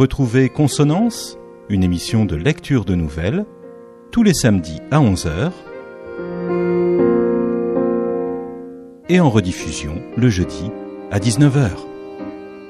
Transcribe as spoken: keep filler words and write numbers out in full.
retrouver Consonance, une émission de lecture de nouvelles, tous les samedis à onze heures et en rediffusion le jeudi à dix-neuf heures.